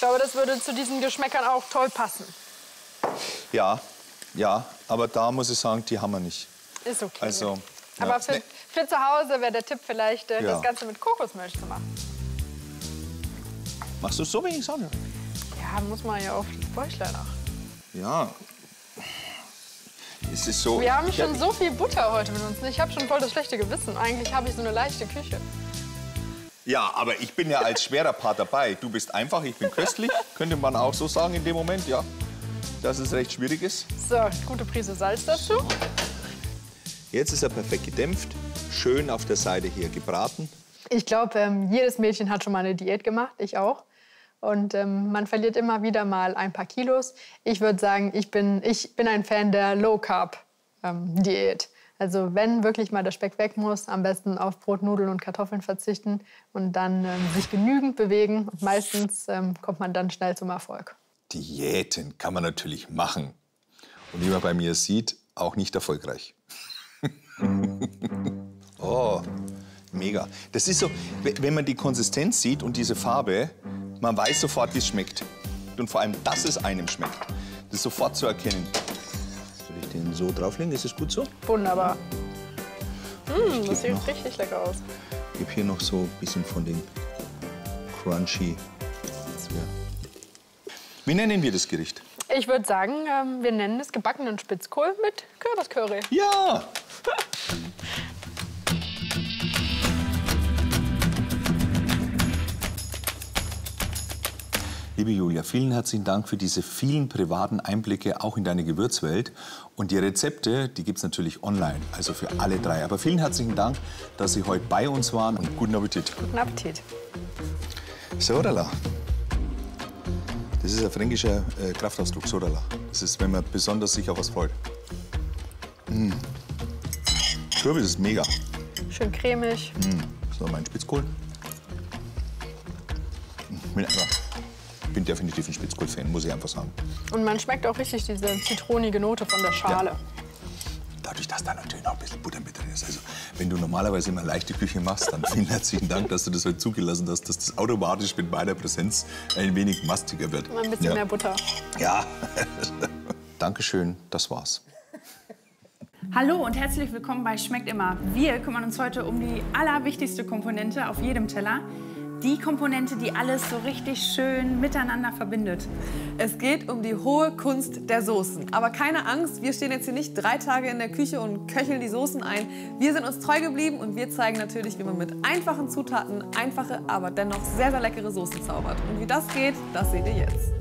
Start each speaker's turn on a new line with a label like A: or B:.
A: glaube, das würde zu diesen Geschmäckern auch toll passen.
B: Ja, ja, aber da muss ich sagen, die haben wir nicht.
A: Ist okay.
B: Also, ja.
A: Aber für zu Hause wäre der Tipp vielleicht, das Ganze mit Kokosmilch zu machen.
B: Machst du so wenig Sonne?
A: Ja, muss man ja auf das Bäuchlein nach.
B: Ja. Es ist so.
A: Wir haben schon so viel Butter heute mit uns. Ich habe schon voll das schlechte Gewissen. Eigentlich habe ich so eine leichte Küche.
B: Ja, aber ich bin ja als schwerer Part dabei. Du bist einfach, ich bin köstlich. Könnte man auch so sagen in dem Moment, ja. Dass es recht schwierig ist.
A: So, gute Prise Salz dazu.
B: Jetzt ist er perfekt gedämpft. Schön auf der Seite hier gebraten.
A: Ich glaube, jedes Mädchen hat schon mal eine Diät gemacht. Ich auch. Und man verliert immer wieder mal ein paar Kilos. Ich würde sagen, ich bin ein Fan der Low-Carb-Diät. Also wenn wirklich mal der Speck weg muss, am besten auf Brot, Nudeln und Kartoffeln verzichten und dann sich genügend bewegen. Und meistens kommt man dann schnell zum Erfolg.
B: Diäten kann man natürlich machen. Und wie man bei mir sieht, auch nicht erfolgreich. Oh, mega. Das ist so, wenn man die Konsistenz sieht und diese Farbe, man weiß sofort, wie es schmeckt. Und vor allem, dass es einem schmeckt. Das ist sofort zu erkennen. Soll ich den so drauflegen? Ist das gut so?
A: Wunderbar. Das sieht richtig lecker aus.
B: Ich gebe hier noch so ein bisschen von den Crunchy. Wie nennen wir das Gericht?
A: Ich würde sagen, wir nennen es gebackenen Spitzkohl mit Kürbiscurry.
B: Ja! Liebe Julia, vielen herzlichen Dank für diese vielen privaten Einblicke auch in deine Gewürzwelt. Und die Rezepte, die gibt es natürlich online, also für alle drei. Aber vielen herzlichen Dank, dass Sie heute bei uns waren und guten Appetit.
A: Guten Appetit.
B: Sodala. Das ist ein fränkischer Kraftausdruck, Sodala. Das ist, wenn man besonders sich auf was freut. Kürbis ist mega.
A: Schön cremig.
B: So, mein Spitzkohl. Ich bin definitiv ein Spitzkohl-Fan, muss ich einfach sagen.
A: Und man schmeckt auch richtig diese zitronige Note von der Schale.
B: Ja. Dadurch, dass da natürlich noch ein bisschen Butter mit drin ist. Also, wenn du normalerweise immer leichte Küche machst, dann vielen herzlichen Dank, dass du das heute zugelassen hast, dass das automatisch mit meiner Präsenz ein wenig mastiger wird.
A: Mal ein bisschen mehr Butter.
B: Ja. Dankeschön, das war's.
C: Hallo und herzlich willkommen bei Schmeckt immer. Wir kümmern uns heute um die allerwichtigste Komponente auf jedem Teller. Die Komponente, die alles so richtig schön miteinander verbindet.
D: Es geht um die hohe Kunst der Soßen. Aber keine Angst, wir stehen jetzt hier nicht 3 Tage in der Küche und köcheln die Soßen ein. Wir sind uns treu geblieben und wir zeigen natürlich, wie man mit einfachen Zutaten einfache, aber dennoch sehr, sehr leckere Soßen zaubert. Und wie das geht, das seht ihr jetzt.